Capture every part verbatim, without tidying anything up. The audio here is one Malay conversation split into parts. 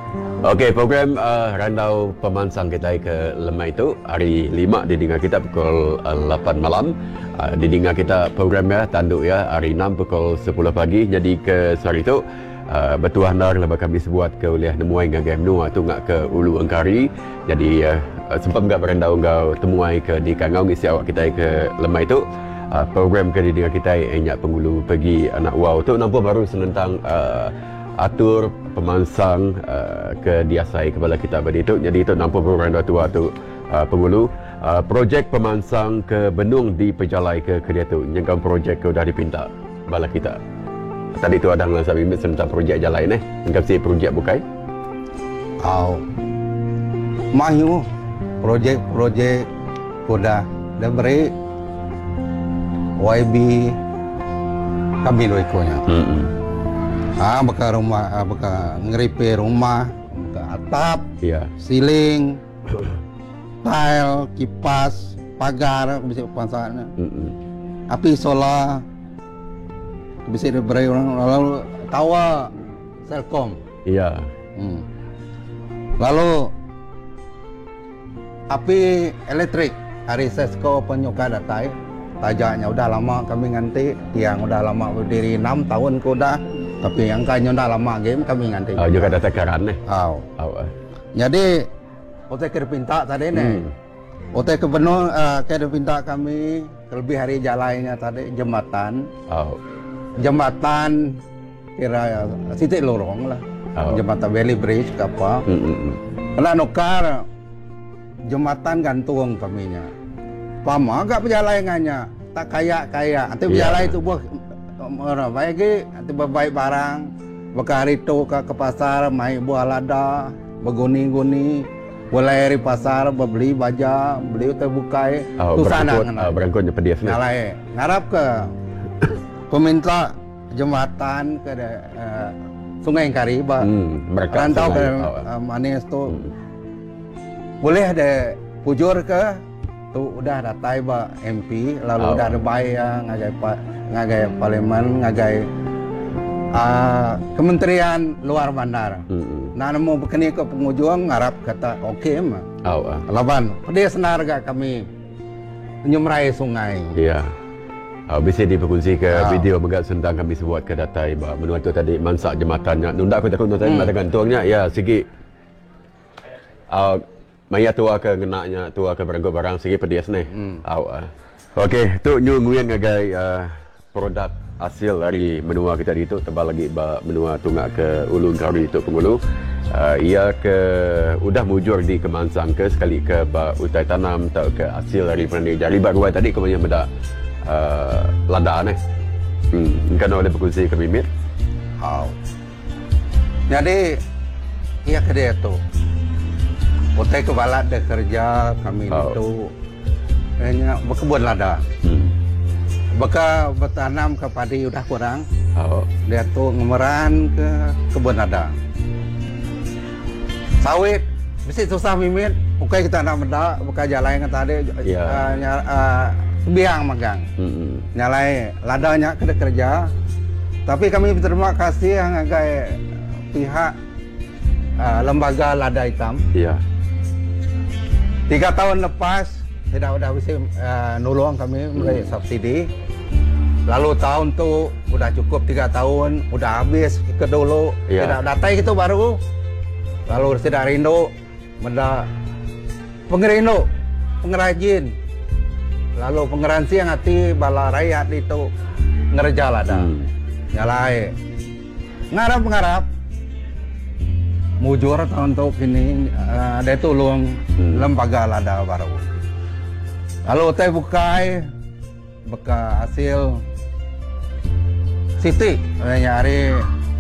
Okey, program uh, Randau Pemansang kita ke Lemai itu hari lima didengar kita pukul uh, lapan malam. Uh, didengar kita program ya tanduk ya hari enam pukul sepuluh pagi. Jadi ke hari itu uh, bertuah handar lepas kami sebuat ke uliah nemuai ngagai menua tu ngak ke Ulu Engkari. Jadi uh, sempat enggak berandau engkau temuai ke di Kangau ngisi awak kita ke Lemai itu. Uh, program ke didengar kita enyak pengulu pergi anak wow tu nampak baru senentang uh, atur pemansang uh, ke diasai kepala kita pada itu. Jadi itu nampak program dua tua tu uh, pengulu uh, projek pemansang ke Benung di Pejalai ke ke dia tu nyengkang projek ke dah dipinta bala kita. Tadi tu ada ngan sabi tentang projek jalan eh. Engkau si projek bukai? Au. Mahu projek-projek kuda dan beri Y B kami loikonya. Hmm. Ah, baka rumah, ah, baka ngeripe rumah, baka atap, yeah. Siling, tile, kipas, pagar, bisa pasangan. Mm-hmm. Api solar, bisa diberi orang lalu tawa, Selkom. Iya. Yeah. Hmm. Lalu api elektrik, hari Sesko penyuka datai, tajaknya udah lama kami nganti, tiang udah lama berdiri enam tahun ke udah. Tapi yang kanya dah lama game kami nganti. Oh, juga ada tekaran nih. Oh. Oh. Jadi, otak ke pinta tadi nih. Hmm. Otak ke Benung, uh, ke pinta kami lebih hari jalannya tadi jembatan. Oh. Jembatan kira sitik lorong lah. Oh. Jembatan Valley Bridge ke apa. Hmm, hmm, hmm. Kena nukar jembatan gantung kaminya. Pama agak perjalanannya tak kaya-kaya. Nanti berjalan yeah. Itu buah orang baik ke, nanti baik barang, bekari tu ke ke pasar, mai buah lada, beguni-guni, boleh dari pasar, beli baja, beli terbukai, oh, tu sana. Oh, berangkutnya pedias ni. Nalai, ngarap ke peminta jembatan ke uh, Sungai Engkari, bah, hmm, rantau ke uh, Manis tu, hmm. boleh ada pujur ke, tu udah datai bah M P, lalu oh. Udah ada bayar ngagai pak. Ngagai parlimen, ngagai uh, Kementerian Luar Bandar. Mm-hmm. Nah, mau berkini ke penghujung ngarap kata okey mah. Oh, uh. Laban, dia senar gak kami menyemrai sungai. Iya. Oh, bisa diperkongsi ke oh. Video begat tentang kami sebuat ke datai bah menua tu tadi mansak jembatannya. Nunda aku takut tadi hmm. gantungnya ya segi. Uh, Maya tua ke ngenaknya tua ke beranggut barang segi pedias nih. Hmm. Oh, uh. Okey, tu nyu nguyen ngagai uh, produk hasil dari menua kita itu tebal lagi ba menua tunggak ke Ulu Engkari itu pengulu. Uh, ia ke udah mujur di Kemansang ke sekali ke ba utai tanam atau ke hasil dari penendi. Jadi baru tadi kemudian benda uh, landaan eh. Hmm, kan oleh berkongsi ke Mimit. Oh. Jadi ia ke dia tu. Utai ke balat dia kerja kami oh. Itu hanya berkebun lada. Hmm. Baka bertanam ke padi udah kurang. Oh. Dia tu ngemeran ke kebun lada. Sawit mesti susah mimit. Bukai kita nak benda, bukai jalan yang tadi yeah. uh, uh, biang magang. Mm-hmm. Nyalai ladanya kena kerja. Tapi kami berterima kasih yang agak pihak uh, lembaga lada hitam. Iya. Yeah. Tiga tahun lepas tidak udah bisa uh, nolong kami mulai hmm. subsidi. Lalu tahun tu udah cukup tiga tahun, udah habis ke dulu. Yeah. Tidak datai gitu baru. Lalu tidak rindu, benda pengerindu, pengrajin. Lalu pengeransi yang hati bala rakyat itu ngerja lada. Hmm. Nyalai. Ngarap-ngarap. Mujur tahun tu kini uh, ada tolong hmm. lembaga lada baru. Lalu saya bukai beka hasil Siti nyari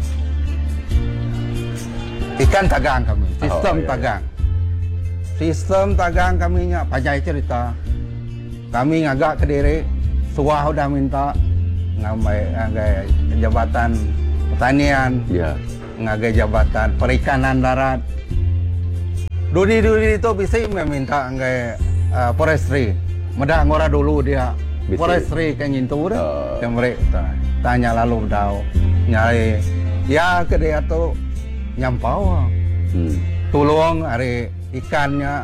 ikan tagang kami, sistem oh, iya. Tagang. Sistem tagang kami nya pajai cerita. Kami ngagak ke diri, suah udah minta ngamai ngagai jabatan pertanian, yeah. Ngagai jabatan perikanan darat. Dudi-dudi itu bisa meminta ngagai uh, forestry. Medah ngora dulu dia bisa. Forestry kan ngintu dah. Uh. Yang mereka tanya lalu dah nyari ya ke dia tu nyampau hmm. tolong hari ikannya.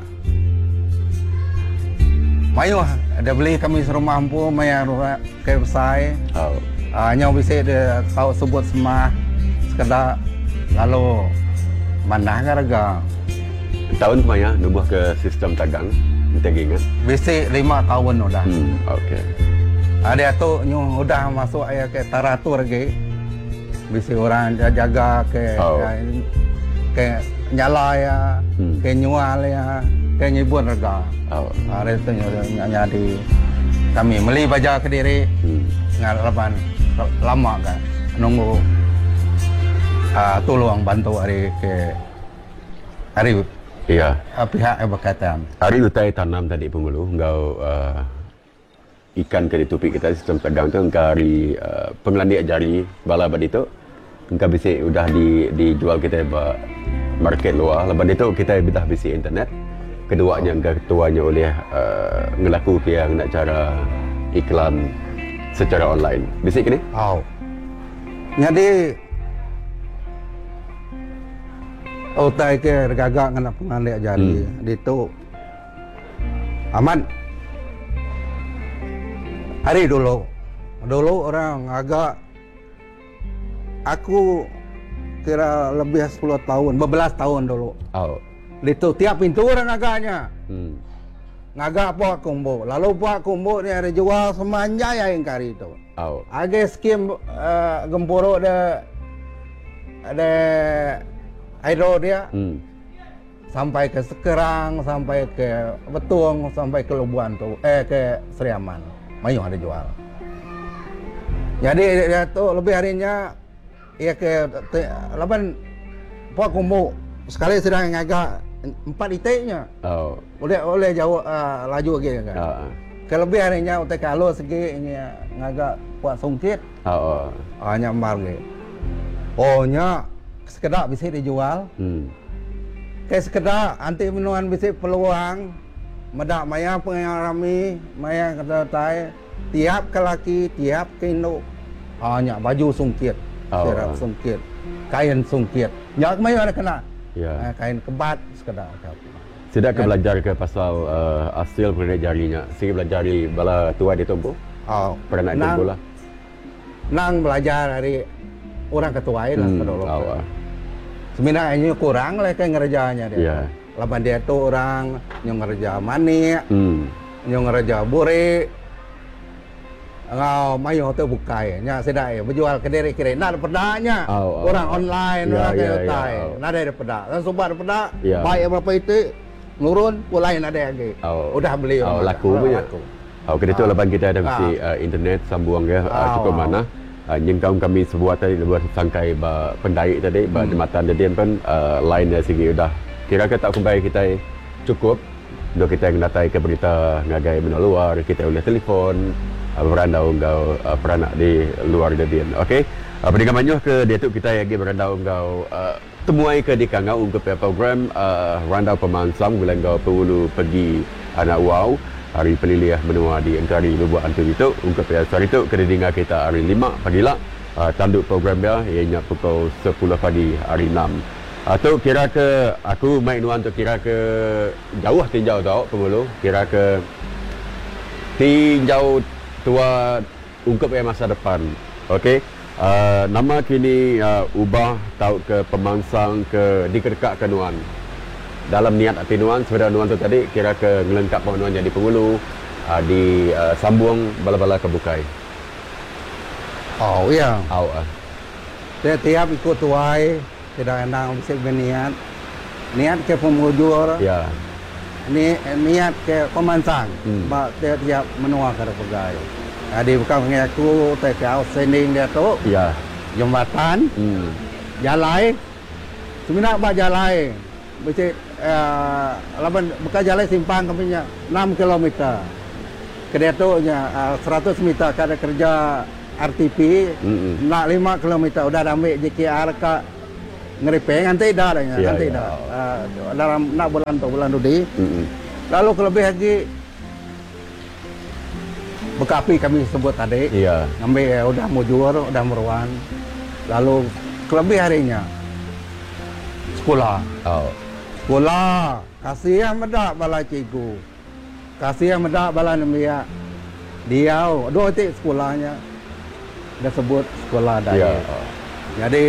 Mayu ada beli kami serumah mampu mayar ke besai. Oh. Hanya uh, bisa dia tahu sebut semah sekedar lalu mana harga. Tahun maya nubuh ke sistem tagang, tagingan. Bisa lima tahun udah. Hmm, okey. Ada tu nyu udah masuk ayah ke taratur lagi. Bisa orang jaga ke oh. ke nyala ya, hmm. ke nyual ya, ke nyibun harga. Oh. Ada tu nyanya di kami beli baja ke diri, hmm. ngalapan lama kan, nunggu uh, tolong bantu hari ke hari. Iya. Uh, pihak yang berkaitan. Hari utai tanam tadi pengulu, engkau uh, ikan ke topik kita sistem tagang tu engkau hari uh, pengelandi ajari bala bad itu engkau bisa udah di dijual kita ba market luar. Lepas itu kita dah bisa internet. Keduanya engkau ketuanya oleh uh, ngelaku ke yang nak cara iklan secara online. Bisa kini? Oh. Jadi utai ke gagak ngana pengelandi ajari hmm. di tu aman. Hari dulu, dulu orang agak, aku kira lebih sepuluh tahun, beberapa tahun dulu. Oh. Itu tiap pintu orang agaknya. Hmm. Ngagak apa kumbu, lalu apa kumbu ni ada jual semanja yang kari itu. Oh. Ada skim uh, gempuro ada ada aero dia. Hmm. Sampai ke Sekerang, sampai ke Betung, sampai ke Lubuan tu, eh ke Seriaman. Mayu ada jual. Jadi dia tu lebih harinya ia ke lapan Pak Kumbu sekali sedang ngagak empat itiknya. Oh. Oleh oleh jauh uh, laju lagi kan. Oh. Ke lebih harinya utai kalau segi ini ngagak buat sungkit. Oh. Hanya embar lagi. Oh nya sekedar bisa dijual. Hmm. Ke sekedar anti minuan bisa peluang. Medak maya pengarami, maya kata tai, tiap ke laki, tiap ke induk, hanya baju sungkit, oh, serap oh. sungkit, kain sungkit. Nyak maya ada kena, yeah. kain kebat sekedar. Sudah ke belajar ke pasal uh, hasil pengenai jarinya, sehingga belajar di bala tua di Tombo? Oh, pernah nak bola? Nang belajar dari orang ketua lah hmm, kedulu. Oh, oh. Sebenarnya kurang lah ke ngerjanya dia. Yeah. Lapan dia tu orang yang ngerja manik, hmm. yang ngerja buri, ngau mayu tu bukai, nya sedai berjual ke diri kiri, nak pedanya, oh, oh, orang oh. online, ya, orang kaya tai, ya, oh. nak ada peda, dan sobat peda, ya. Baik berapa itu, nurun, pulai nak ada lagi, oh. Udah beli, oh, laku punya, oh, kita tu lapan kita ada mesti uh, internet sambung ya, uh, cukup mana. Uh, yang kami sebuah tadi buat sangkai ba pendai tadi ba hmm. matan jadi pun uh, lain dari segi udah kira ke tak kumpai kita cukup do kita yang datai ke berita ngagai benda luar kita boleh telefon uh, berandau engkau uh, peranak di luar jadian okey uh, pendengar manyuh ke dia tu kita lagi berandau engkau uh, temuai ke di kangau untuk program uh, randau pemansam bila engkau perlu pergi anak wow hari peliliah menua di Engkari Lubuk Antu itu ungkap ya hari itu kedinga kita hari lima pagi lah uh, tanduk program dia ianya pukul sepuluh pagi hari enam atau kira ke aku main nuan tu kira ke jauh tinjau tau pengulu kira ke tinjau tua ungkap ya masa depan okey uh, nama kini uh, ubah tau ke pemangsang ke dikedekak ke nuan dalam niat hati nuan sebenarnya nuan tu tadi kira ke ngelengkap nuan jadi pengulu uh, di uh, sambung bala-bala kebukai. Oh iya. Oh. Uh. Dia tiap ikut tuai tidak enak bisa berniat niat ke pemujur. Ya. Ni niat ke pemansang. Hmm. Ba dia tiap menua ke pegai. Jadi bukan mengaku tak kau sending dia tu. Ya. Jembatan. Hmm. Jalan. Sebenarnya ba jalan. Bisa Uh, laban bekas jalan simpang kami nya enam kilometer. Kedai tu nya uh, seratus meter kada kerja R T P, mm-hmm. nak lima kilometer udah ambil J K R ka ngeripeng nanti dah dah nya, yeah, nanti yeah. dah. Uh, dalam nak bulan tu bulan tu di. Mm-hmm. Lalu kelebih lagi bekapi kami sebut tadi. Yeah. Ambil uh, udah mujur, udah meruan. Lalu kelebih harinya sekolah. Oh. Sekolah. Kasih medak bala cikgu. Kasih medak bala nemia. Dia dua titik sekolahnya. Dia sebut sekolah daya. Ya. Oh. Jadi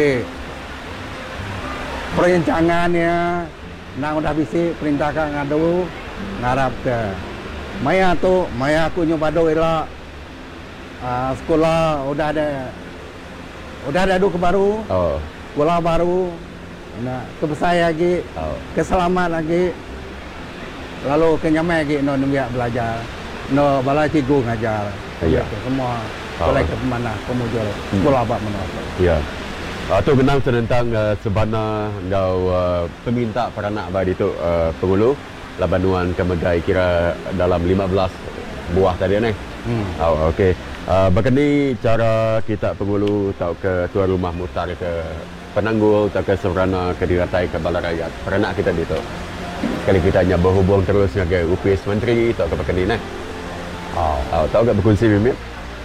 perencangannya nang udah bisi perintahkan ngadu ngarap ke Maya tu, Maya aku nyoba do ila uh, sekolah udah ada udah ada du ke baru. Oh. Sekolah baru. Nah, kebesar lagi, Oh. keselamat lagi. Lalu kenyamai lagi no nemia belajar. No bala cikgu ngajar. Ya. Semua Oh. boleh ke mana pemujur sekolah apa mana. Ya. Uh, tu kenang tentang uh, sebana ngau uh, peminta peranak badi tu uh, pengulu labanuan kemegai kira dalam lima belas buah tadi ni. Hmm. Oh, okey. Uh, Bagaimana cara kita pengulu tau ke tuan rumah mutar ke penanggul tau ke seberana ke diratai ke bala rakyat peranak kita di tu. Kali kita hanya berhubung terus dengan U P S Menteri tau ke bagaimana ni. Oh, oh tahu ke berkongsi Mimit?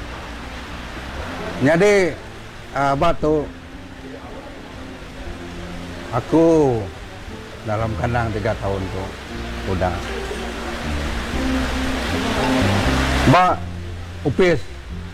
Jadi uh, batu aku dalam kandang tiga tahun tu udah. Ba U P S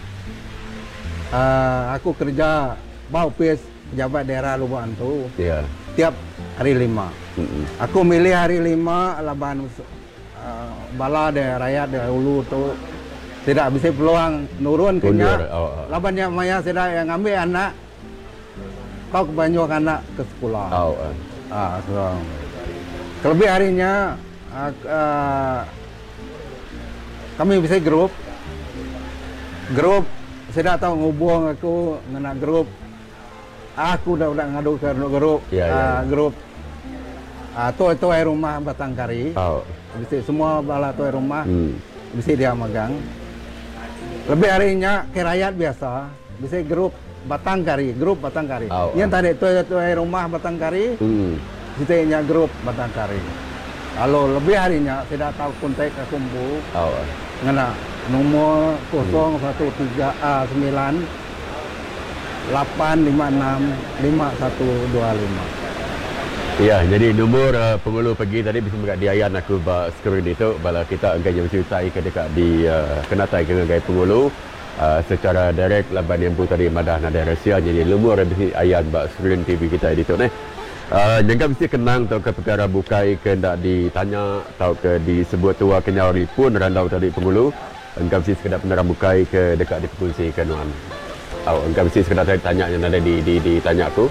uh, aku kerja ba U P S pejabat daerah Lubahan tu. Ya. Tiap hari lima. Mm-mm. Aku milih hari lima laban uh, bala de rakyat de hulu tu tidak bisa peluang nurun ke nya. Oh, oh. Laban yang maya tidak yang ambil anak kau kebanyak anak ke sekolah. Oh, uh. Ah, so. Kelebih harinya uh, uh, kami bisa grup. Grup saya tak tahu ngubung aku dengan grup. Aku dah udah ngadu ke grup. Ya, ya, ya. Uh, grup uh, tuai-tuai rumah Batangkari. Oh. Bisa semua bala tuai rumah. Hmm. Bisa dia megang. Lebih harinya ke rakyat biasa. Bisa grup Batangkari, grup Batangkari. Oh, Yang oh. tadi tuai-tuai rumah Batangkari. Hmm. Kita nya grup Batangkari. Lalu lebih harinya tidak tahu kontak aku bu. Oh. Ngena nomor kosong satu tiga A sembilan lapan lima enam lima satu dua lima. Ya, jadi nombor uh, pengulu pergi tadi bisa mereka diayan aku ba skrin itu bala kita engkai yang mencertai ke dekat di uh, kenatai ke ngai pengulu uh, secara direct laban yang pun tadi madah nada rahsia jadi nombor bisa ayan ba skrin T V kita itu ni. Uh, jangan mesti kenang tau ke perkara bukai ke ndak ditanya tau ke disebut tua kenyawari pun randau tadi pengulu engkau mesti sekedar penerang bukai ke dekat di pengunci ke nuan. Oh, engkau mesti sekedar tanya yang ada di di ditanya aku.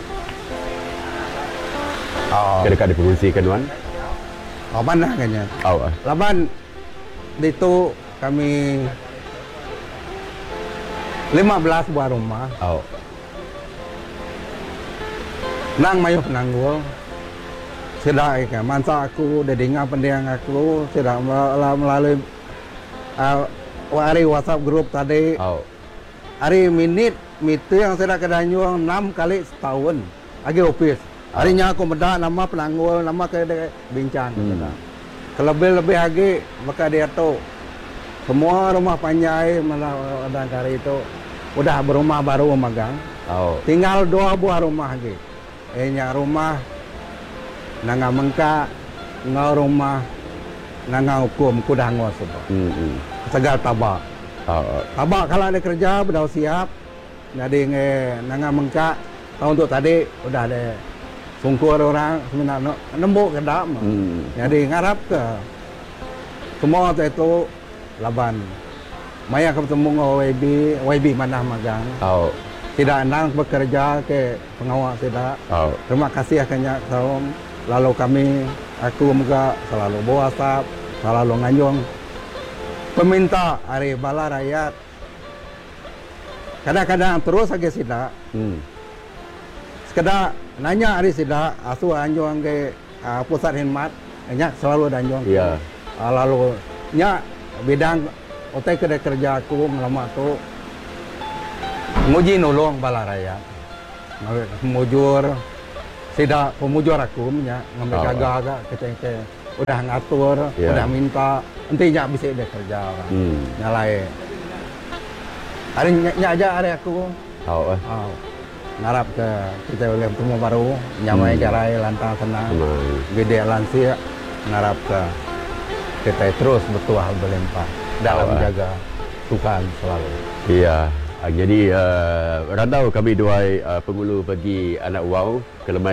Oh, Ke dekat di pengunci ke nuan. oh mana kayaknya. Oh. Uh. Laban itu kami lima belas buah rumah. Oh. Nang mayu penanggul. Sudah ikan mansa aku, dedinga pendiang aku, sudah melalui uh, hari WhatsApp grup tadi. Oh. Hari minit meeting yang sudah kedanyuang enam kali setahun. Lagi office. Harinya aku medak nama penanggul, nama ke bincang. Hmm. Kelebih-lebih lagi maka dia tu semua rumah panjai malah kali itu udah berumah baru magang. Oh. Tinggal dua buah rumah lagi. Ehnya rumah nanga mengka ngau rumah nanga hukum kudah ngau semua. Hmm. hmm. Segal tabak. Oh. Tabak kalau ada kerja udah siap. Jadi nge nanga mengka tahun tu tadi udah ada sungkur orang sebenarnya nembuk ke dalam. Hmm. Jadi ngarap ke semua itu laban. Maya ketemu dengan Y B, Y B mana magang. Oh. Tidak nang bekerja ke pengawal tidak. Oh. Terima kasih akannya tahun. Lalu kami, aku juga selalu bawa WhatsApp, selalu nganyong. Peminta hari bala rakyat. Kadang-kadang terus aja tidak. Hmm. Sekedar nanya hari tidak, asu anjong ke uh, pusat khidmat, nya selalu anjong. Ya. Uh, lalu nya bidang otak kerja kerja aku ngelama tu nguji nolong bala rakyat. Mujur tidak pemujur aku nya ngambil Oh. gagak keceng-keceng udah ngatur, Ya. udah minta entinya bisa dia kerja orang. Hmm. Nyalai. Hari nya nya aja hari aku. Oh. eh. Oh. ngarap ke kita boleh temu baru nyamai Hmm. jarai lantang senang Memang. gede lansia ngarap ke kita terus bertuah berlimpah dalam Oh, menjaga Tuhan selalu. Iya. Ah, Jadi uh, randau kami dua uh, pengulu bagi anak wow ke Lemai